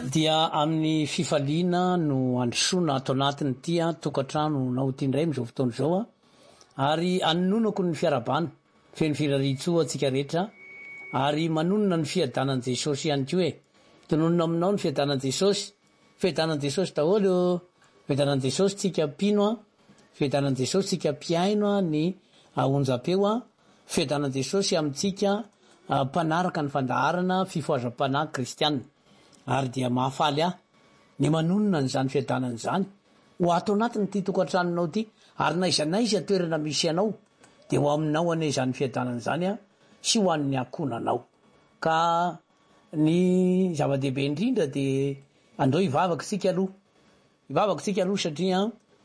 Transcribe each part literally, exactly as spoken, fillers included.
dia amin'ny fifaliana no androsoana ato anatiny tia tokatrano nao tiandray mizao fotoana zao a ary anononako ny fiarabana feno firaritsoa atsika rehetra ary manonona ny fiadanan'i Jesosy ihany koa e tononona aminao ny fiadanan'i Jesosy fiadanan'i Jesosy daholo fiadanan'i Jesosy tsika pino a fiadanan'i Jesosy tsika piaino a ny aonjapeo a fiadanan'i Jesosy amintsika mpanaraka ny fandaharana fifoazam-panahy kristianina ary dia mahafaly ah ny manonona n'izany fiadanana izany ho ato anatiny ty tokantranonao ty ary naiza naiza toerana misy anao dia ho aminao ane izany fiadanana izany a sy ho an'ny akonanao ka ny zava-dehibe indrindra dia andao hivavaka tsika aloha hivavaka tsika aloha satria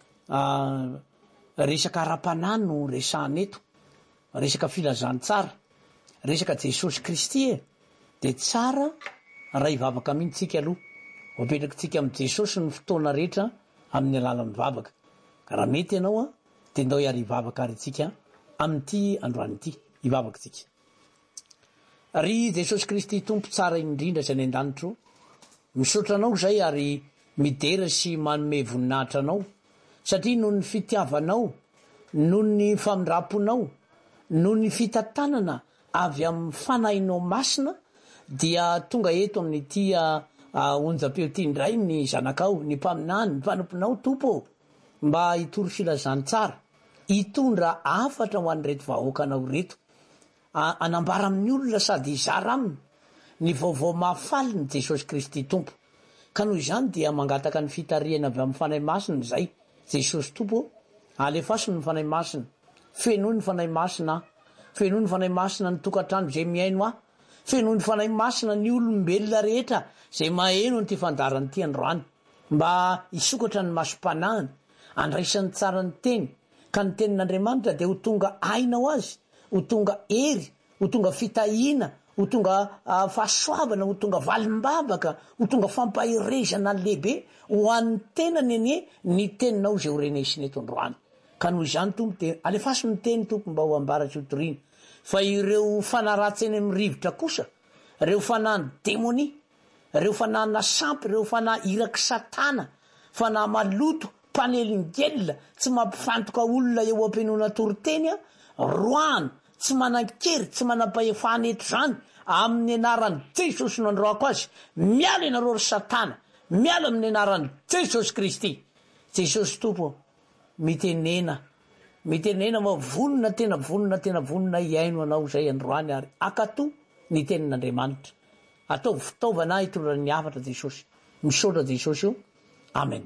resaka ara-panahy no resahana eto resaka filazany tsara resaka Jesosy Kristy e dia tsara raha hivavaka mintsika aloha hopetrakintsika amin'ny Jesosy ny fotoana rehetra amin'ny alala mivavaka ka raha mety ianao a dia ndao hiary hivavaka ary tsika amin'ity androany ity hivavaka tsika ry Jesosy Kristy tompo tsara indrindra izay ny an-danitro misaotra anao zay ary midera sy manome voninahitra anao satria noho ny fitiavanao noho ny famindraponao noho ny fitantanana avy amin'ny fanahinao masina dia tonga eto amin'ity onjam-peo ty indray ny zanakao ny mpaminany ny mpanomponao tompo mba hitory filazany tsara hitondra afatra ho an'ny reto vahoakanao reto anambara amin'ny olona sady hizara aminy ny vaovao mahafaly ny Jesosy Kristy tompo ka noho izany dia mangataka ny fitariana avy amin'ny fanahy masina izay Jesosy tompo alefasiny ny fanahy masina fenoy ny fanahy masina fenoy ny fanahy masina ny tokantrano zay miaino ah fenoy ny fanahy masina ny olombelona rehetra zay maheno ny ty fandarany ty androany mba hisokatra ny masom-panahiny andraisan'ny tsara ny teny ka ny tenin'Andriamanitra dia ho tonga ainao azy ho tonga ery ho tonga fitahiana ho tonga fahasoavana ho tonga valimbabaka ho tonga fampahirezana lehibe ho an'ny tenany anie ny teninao zay ho renesiny eto androany ka noho izany tompo dia alefasy ny teny tompo mba ho ambaratsy hotoriana fa ireo fanaratsy eny amin'ny rivotra kosa ireo fanahy démonie ireo fanahy nasampy ireo fanahy iraky satana fanahy maloto mpanelingella tsy mampifantoka olona eo am-penoana toriteny a roany tsy manan-kery tsy manam-pahefana eto zany amin'ny anaran'i Jesosy no androako azy miala ianareo ry satana miala amin'ny anaran'i Jesosy Kristy Jesosy tompo mitenena mitenena ma vonona tena vonona tena vonona iaino anao zay androany ary akato ny tenin'Andriamanitra ataovy fitaovana hitondrany hafatra Jesosy misaotra Jesosy io amen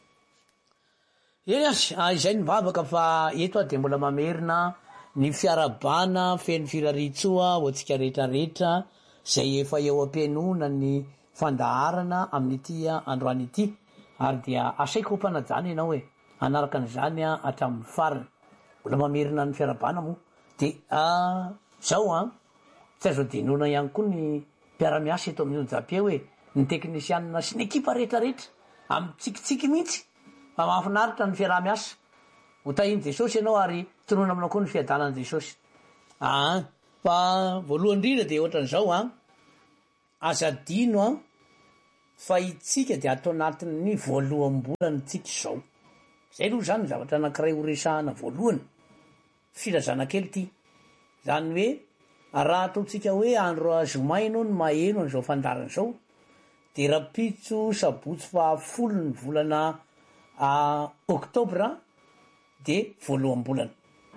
eny azy izay ny vavaka fa eto a dia mbola mamerina ny fiarabana feno firaritsoa ho antsika rehetrarehetra zay efa eo am-piainona ny fandaharana amin'ity androany ity ary dia asaiko ho mpanajany ianao e anaraka an'izany a hatramin'ny farany mbola mamerina ny fiarabana moa dia zao a tsy azo dinona ihany koa ny mpiaramiasa eto amin'ny onjam-peo e ny teknisianina sy ny ekipa rehetrarehetra amin'ny tsikitsiky mihitsy fa mahafinaritra ny fiaramiasa ho tahiny Jesosy ianao ary tonona aminao koa ny fiadanan'i Jesosy a fa voalohany indrindra dia ohatran'izao a azadino a fa itsika dia atao anatin'ny voaloham-bolany tsika izao zay aloha zany zavatra anankiray ho resahana voalohany filazana kely ty zany hoe raha ataontsika hoe andro azomaino ny maheno an'izao fandarana izao dia rapitso sabotsy fahafolo ny volana oktobra dia voaloham-bolana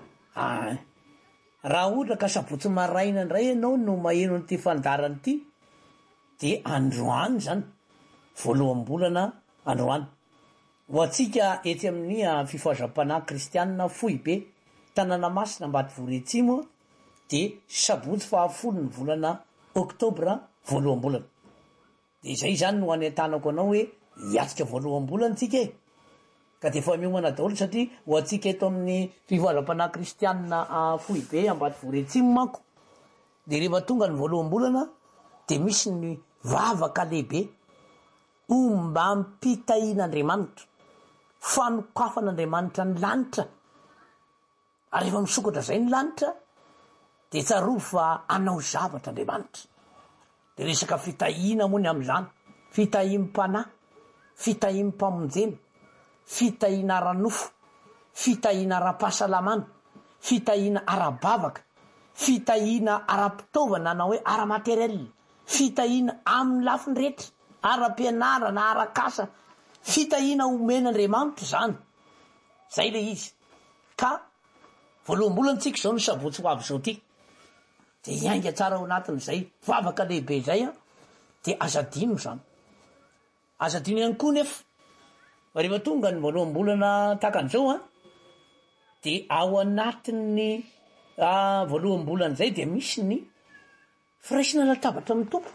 raha ohatra ka sabotsy maraina indray ianao no maheno n'ity fandarana ity dia androany zany voaloham-bolana androany ho atsika etsy amin'ny fifoazam-panahy kristianina fohy be tanàna masina mbaty voretsimo dia sabotsy fahafolo ny volana oktobra voaloham-bolana dia izay zany no anentanako anao hoe hiatsika voaloham-bolana tsika e ka dia efa miomana daholo satria ho atsika eto amin'ny fifoazam-panahy kristianina fohy be ambaty voretsimo manko dia rehefa tonga ny voaloham-bolana dia misy ny vavaka lehibe omba mpitahian'Andriamanitra fanokafan'Andriamanitra ny lanitra ary rehefa misokatra zay ny lanitra dia tsarova fa anao zavatra Andriamanitra dia resaka fitahiana moa ny amin'izany fitahim-pana, fitahim-pamonjena, fitahina ara-nofo, fitahina ara-pahasalamana, fitahina ara-bavaka, fitahina ara-pitaovana na hoe ara-materiel, fitahina amin'ny lafiny rehetra, ara-pianarana, ara-kasa, fitahina omen'Andriamanitra zany. Zay le izy. Ka voaloham-bolana tsika zao ny sabotsy ho avy zao ty de iainga tsara ao anatin'izay vavaka lehibe zay a de azadino zany. Azadino ihany koa nefa rehefa tonga ny voaloham-bolana takan'izao a de ao anatin'ny voaloham-bolana zay de misy ny firaisana latabatra amin'ny tompo,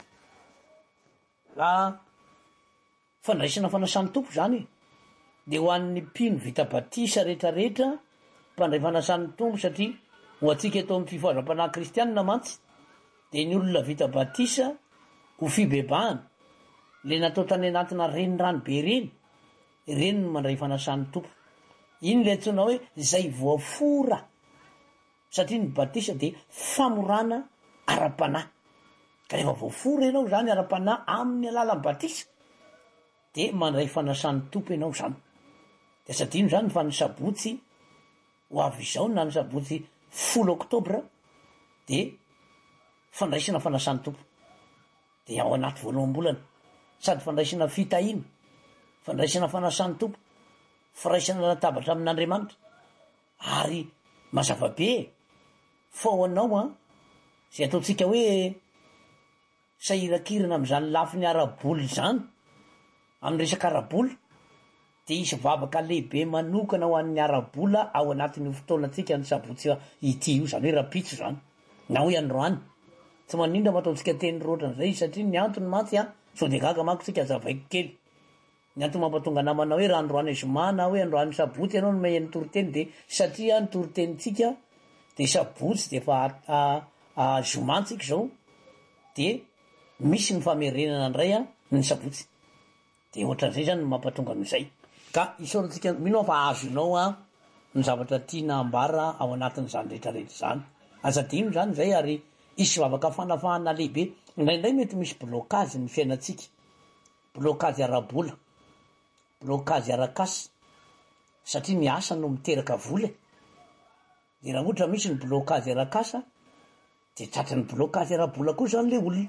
fandraisana fanasany tompo zany. De ho an'ny mpino vita batisa rehetrarehetra mpandray fanasany tompo, satria ho atsika eto amin'ny fifoazam-panahy kristianina mantsy de ny olona vita batisa ho fibebahana le natao tany anatina renirano be reny, reny no mandray fanasany tompo. Iny le antsoina hoe zay voafora, satria ny batisa de famorana ara-panahy. Ka rehefa voafora ianao zany ara-panahy amin'ny alalan'ny batisa de mandray fanasany tompo ianao zany. De sadino zany fa ny sabotsy ho avy izao na ny sabotsy folo oktobra de fandraisana fanasany tompo, de ao anaty voaloham-bolana sady fandraisana fitahina, fandraisana fanasany tompo, firaisana latabatra amin'Andriamanitra. Ary mazava be fa ho anao a zay ataontsika hoe sahirakirana am'izany lafiny ara-boly zany, amin'ny resaka ara-bola de isy vavaka lehibe manokana ho an'ny ara-bola ao anatin'ny fotoanantsika ny sabotsy ity io, zany hoe rapitso zany na hoe androany. Tsy manindra mataontsika teny roatran'izay satria ny antony mantsy a sao de gaga manko tsika zavaiko kely. Ny antony mampatonga namana hoe raha androany zoma na hoe androany sabotsy ianao no mahay ny toriteny de satria ny toritenitsika de sabotsy de fa zomantsika zao de misy ny famerenana ndray a ny sabotsy. De ohatran'izay zany mampatonga an'izay. Ka isaorantsika mino fa azonao a ny zavatra tiana ambara ao anatin'izany rehetrarehetra zany. Azadino zany zay ary isy vavaka fanafahana lehibe. Indraindray mety misy blokazy ny fiainantsika, blokazy ara-bola, blokazy ara-kasa, satria ny asa no miteraka vola. De raha ohatra misy ny blokazy ara-kasa de tratry ny blokazy ara-bola koa zany le olona.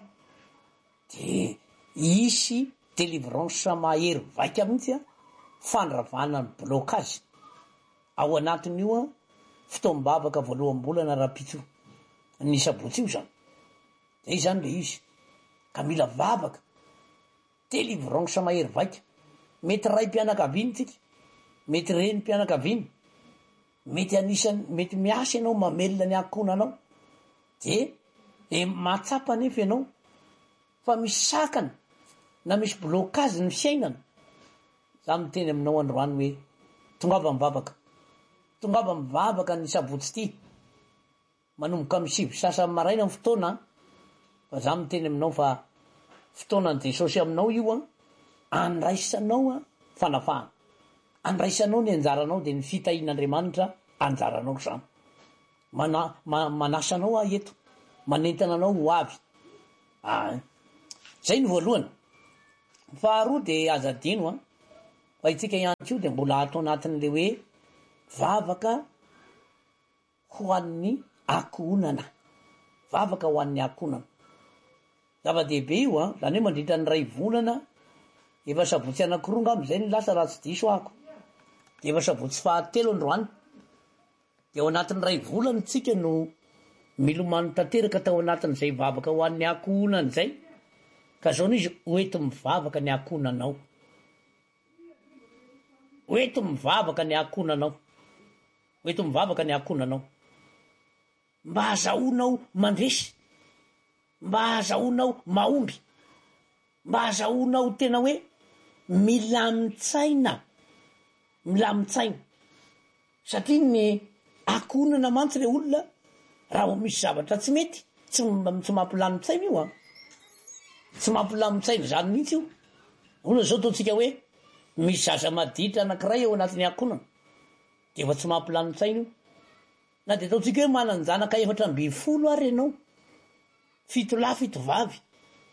De isy délivrance mahery vaika mihitsy a fandravana ny blokazy ao anatin'io a fitoam-bavaka voaloham-bolana rapitso ny sabotsy io zany. Zay zany le izy. Ka mila vavaka délivrance mahery vaika. Mety ray mpianakaviany tsika, mety reny mpianakaviany, mety anisany mety miasa ianao mamelona ny ankonanao de e matsapa nefa ianao fa misy sakana na misy blokazy ny fiainana. Za miteny aminao androany hoe tongava mivavaka, tongava mivavaka ny sabotsy ty manomboka amin'ny sivy sasa maraina ny fotoana. Fa za miteny aminao fa fotoanan'i Jesosy aminao io a andraisanao a fanafahana, andraisanao ny anjaranao de ny fitahin'Andriamanitra anjaranao zany. Mana, ma, manasanao a eto, manentana anao ho avy. Ah, zay ny voalohany. Faharoa de azadino a fa itsika ihany koa de mbola atao anatin'le hoe vavaka ho an'ny ankohonana, vavaka ho an'ny ankohonana. Zava-dehibe io a zany hoe mandritra ny ray volana efa sabotsy anakiroa ngamba zay ny lasa raha tsy diso ako de efa sabotsy fahatelo androany. De ao anatin'ny ray volana tsika no milomano tanteraka tao anatin'izay vavaka ho an'ny ankohonana zay. Ka zao izy oeto mivavaka ny ankohonanao, oeto mivavaka ny ankohonanao, oeto mivavaka ny ankohonanao mba hazahoanao mandresy, mba hazahoanao mahomby, mba hazahoanao tena hoe milamin-tsaina, milamin-tsaina. Satria ny ankohonana mantsy le olona raha misy zavatra tsy mety tsy tsy mampilami-tsaina io a, tsy mampilami-tsaina zany mihitsy io. Olona zao ataontsika hoe misy zaza maditra anakiray ao anatin'ny ankohonana de efa tsy mampilami-tsaina io. Na de ataontsika hoe mananjanaka efatra amby folo ary ianao, fito lahy fito vavy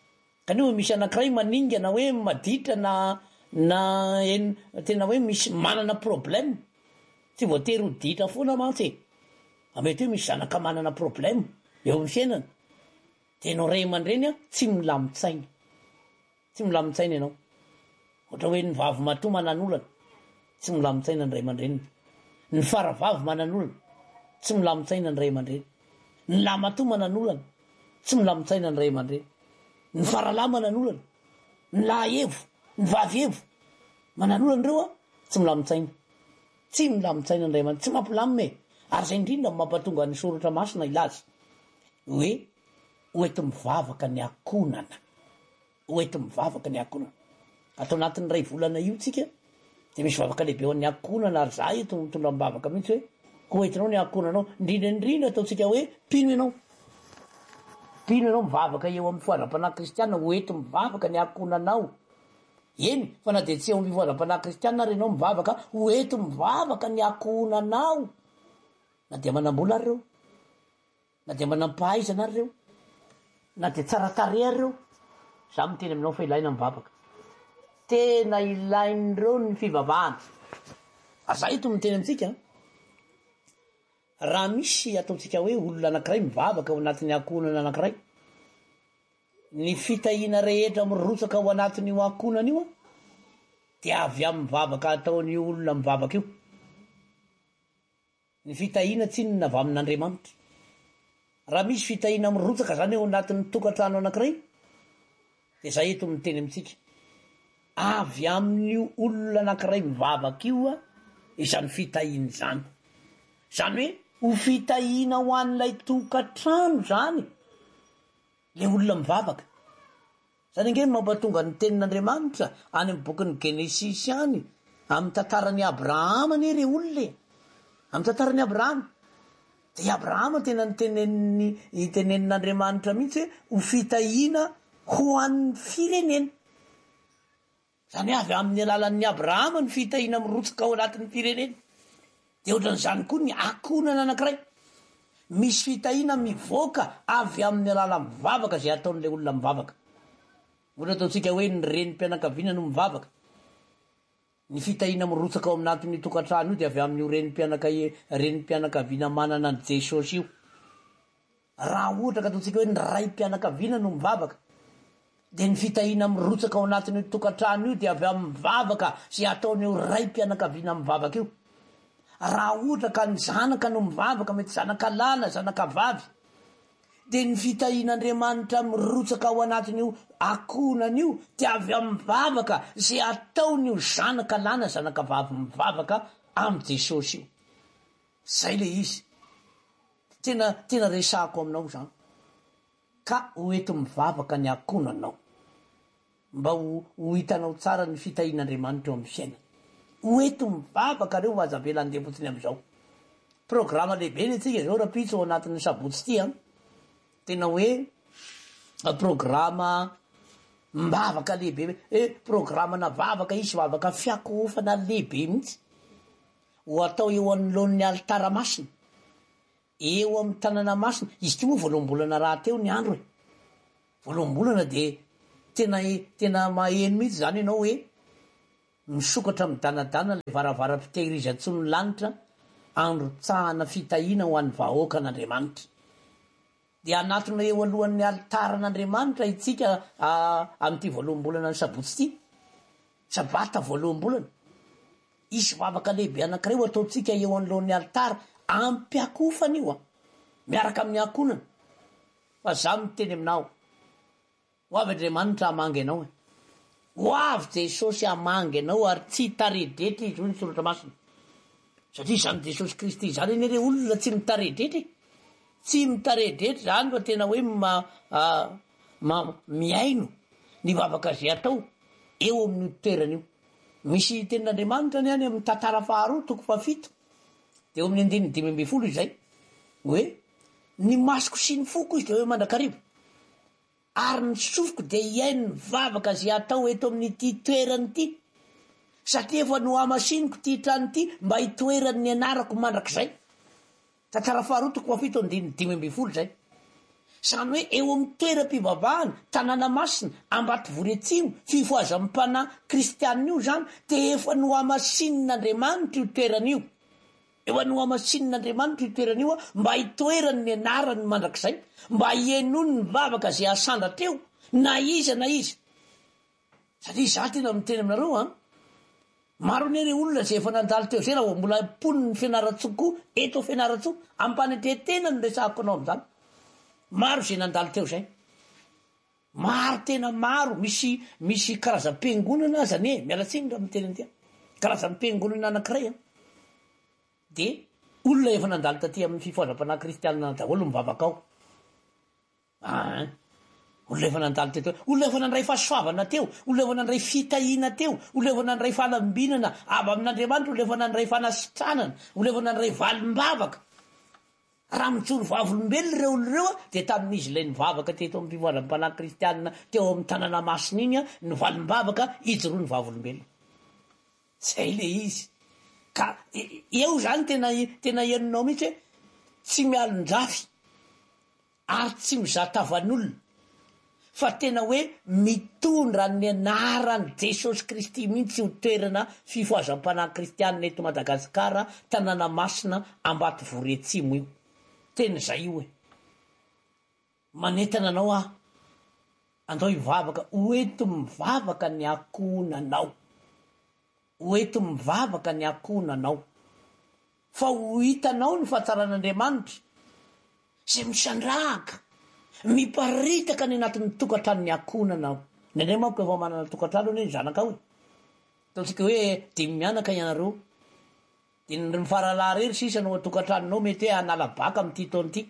kanefa misy anankiray maningana hoe maditra na na en tena hoe misy manana problème tsy voatery ho ditra foana mantsy amety hoe misy zanaka manana problème eo amin'ny fiainana tenao ray aman-dreny a tsy milamin-tsaina tsy milamin-tsaina ianao ohatra hoe ny vavy matoa manan'olana tsy milamin-tsaina ny ray aman-dreny ny faravavy manan'olana tsy milamin-tsaina ny ray aman-dreny ny lahy matoa manan'olana tsy milamin-tsaina ny ray aman-dreny ny faralahy manan'olana ny lahy evo ny vavy evo manan'olana reo a tsy milamin-tsaina tsy milamin-tsaina ny ray aman-dreny tsy mampilamime ary zay indrindra mampatonga ny soratra masina ilazy hoe oety mivavaka ny akonana oety mivavaka ny akonana atao anatin'ny ray volana io tsika de misy vavaka lehibe ho an'ny akonana ary za eto mitondra mivavaka mihitsy hoe koetinao ny akonanao indrindra indrindra ataontsika hoe pino ianao pino ianao mivavaka eo amin'ny foadram-panahy kristianina oety mivavaka ny akonanao eny fa na de tsy eo amin'ny foadram-panahy kristianina ary ianao mivavaka oety mivavaka ny akonanao na dia manam-bola ary reo na dia manam-pahaizana ary reo na dia tsaratare ary reo za miteny aminao fa ilaina mivavaka tena ilain'ireo ny fivavahana aza eto miteny amintsika raha misy ataontsika hoe olona anankiray mivavaka ao anatin'ny akonana anankiray ny fitahina rehetra mirotsaka ao anatin'io akonana io a dia avy amin'ny mivavaka ataony olona mivavaka io ny fitahina tsinona avy amin'Andriamanitra raha misy fitahina mirotsaka zany ao anatin'ny tokantrano anankiray de za eto miteny amintsika avy amin'io olona anankiray mivavaka io a izany fitahina zany zany hoe ho fitahina ho an'ilay tokantrano zany le olona mivavaka zany nge mampatonga ny tenin'Andriamanitra any amin'ny bokin'ny Genesisy any amin'ny tantarany Abrahama ane re olona amin'ny tantarany Abrahama de Abrahama tena nytenen'ny itenenin'Andriamanitra mihitsy hoe ho fitahina ho an'ny firenena zany avy amin'ny alalan'ny Abrahama ny fitahina mirotsaka ao anatin'ny firenena de ohatran'izany koa ny akonana anankiray misy fitahina mivoaka avy amin'ny alala mivavaka zay ataon'le olona mivavaka ohatra ataontsika hoe ny renim-pianakaviana no mivavaka ny fitahina mirotsaka ao anatin'ny tokantrano io de avy amin'ny renim-pianaka renim-pianakaviana manana ny Jesosy io raha ohatra ka ataontsika hoe ny raim-pianakaviana no mivavaka de ny fitahina mirotsaka ao anatin'ny tokantrano io de avy amin'ny mivavaka zay ataon'io raim-pianakaviana mivavaka io raha ohatra ka ny zanaka no mivavaka mety zanaka lana zanaka vavy de ny fitahin'Andriamanitra mirotsaka ao anatin'io akonan'io de avy amin'ny mivavaka zay ataon'io zanaka lana zanaka vavy mivavaka amin'ny Jesosy io zay le izy tena tena resako aminao zany ka oety mivavaka ny akonanao mba ho ho hitanao tsara ny fitahin'Andriamanitra eo amin'ny fiainana oety mivavaka reo vazavela andeha fotsiny am'izao programa lehibe ny atsika zao rapitso ao anatin'ny sabotsy ty a tena hoe programa mivavaka lehibe e programa na vavaka isy vavaka fiakofana lehibe mihitsy ho atao eo anoloan'ny alitara masina eo amin'ny tanàna masina izy ty moa voaloham-bolana raha teo ny andro e voaloham-bolana de tena tena maheno mihitsy zany ianao hoe misokatra midanadana le varavara-pitehirizantsony lanitra androtsahana fitahina ho an'ny vahoaka an'Andriamanitra de anatona eo alohan'ny alitaran'Andriamanitra itsika amin'ity voaloham-bolana ny sabotsy ty sabata voaloham-bolana isy vavaka lehibe anankiray ho ataontsika eo anolohan'ny alitara ampiakofana io a miaraka amin'ny akonana fa za miteny aminao ho avy Andriamanitra hamangy anao e ho avy Jesosy hamangy anao ary tsy taredrety izy ho ny soratra masina satria zany Jesosy Kristy zany eny re olona tsy mitaredrety tsy mitaredrety zany fa tena hoe ma, ma miaino ny vavaka zay atao eo amin'ny toerana io misy tenin'Andriamanitra ny any amin'ny tantara faharoa toko fafito de eo amin'ny andininy dimy amby folo izay hoe ny masoko sy ny foko izy de hoe mandrakarivo ary ny sofiko de iaino ny vavaka zay atao eto amin'ity toerany ity satria efa no amasiniko ty trano ity mba hitoeran'ny anarako mandrak'izay tantara faharoa toko fafito andininy dimy amby folo zay Zany hoe eo amin'ny toeram-pivavahana tanàna masina Ambato Voretsimo fifoazan'ny mpanahy kristianina io zany de efa no amasinin'Andriamanitra io toeran'io. Efa no amasinin'Andriamanitra io toeran'io mba hitoerany ny anarany mandrakizay, mba hienony ny vavaka zay asandra teo na iza na iza. Satria za tena miteny aminareo a maro nere olona zay efa nandalo teo zay raha mbola poniny ny fianaratsoko eto fianaratsoko ampanetretena ny resahako anao am'zany. Maro zay nandalo teo zay. Maro tena maro misy misy karazam-piangonana azany e mialatsiny raha miteny an'ity. Karazam-piangonana anankiray a. De olona efa nandalo taty amin'ny fifoazam-panahy kristianina daholo mivavaka ao. Ah, olona efa nandalo teto, olona efa nandray fahasoavana teo, olona efa nandray fitahiana teo, olona efa nandray falambinana avy amin'Andriamanitra, olona efa nandray fanasitranana, olona efa nandray valim-bavaka. Raha mijoro vavolombelona ireo olona ireo de tamin'izy ilay nivavaka teto amin'ny fifoazam-panahy kristianina teo amin'ny tanàna masina iny a ny valim-bavaka ijoroany vavolombelona. Zay le izy. Ka eo zany tena tena henonao mihitsy hoe tsy mialon-drafy ary tsy mizatavan'olona fa tena hoe mitondra ny anarany Jesosy Kristy mihitsy ho toerana fifoazam-panahy kristianina eto Madagasikara tanàna masina Ambato Voretsimo io. Tena zay io e. Manentana anao ah andao hivavaka oeto mivavaka ny akohonanao. Oeto mivavaka ny akohonanao. Fa ho hitanao ny fahatsaran'Andriamanitra zay misandrahaka miparitaka ny anatin'ny tokantrano ny akohonanao. Nendray manko efa manana tokantrano ny zanaka hoe. Ataontsika hoe dimy mianaka ianareo. De ny mifaralahy rery sisa no tokantranonao mety hoe analabaka amin'ity taona ity.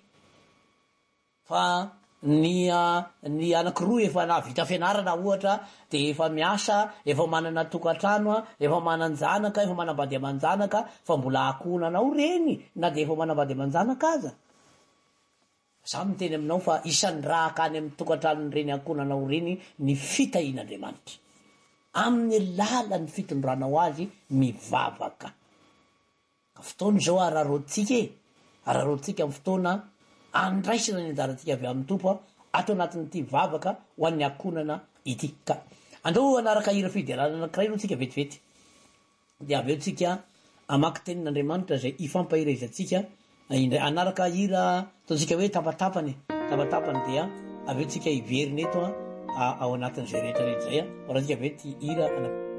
Fa ny ny anankiroa efa navita fianarana ohatra de efa miasa, efa manana tokantrano, efa manan-janaka, efa manambady aman-janaka fa mbola akohonanao reny na de efa manambady aman-janaka aza. Za miteny aminao fa isandrahaka any amin'ny tokantranony reny akohonanao reny ny fitahian'Andriamanitra. Amin'ny lalan'ny fitondranao azy mivavaka. Fotoana zao ararotsika e. Ararotsika amin'ny fotoana andraisana ny anjarantsika avy amin'ny tompo ato anatin'ity vavaka ho an'ny akohonana ity. Ka andao anaraka hira fidelana anankiray aloha tsika vetivety. De avy eo tsika amaky tenin'Andriamanitra zay ifampahirezantsika anaraka hira ataontsika hoe tapatapany tapatapany dia avy eo tsika hiverina eto ao anatin'izay rehetra rehetra zay a raha tsika vety hira anankiray.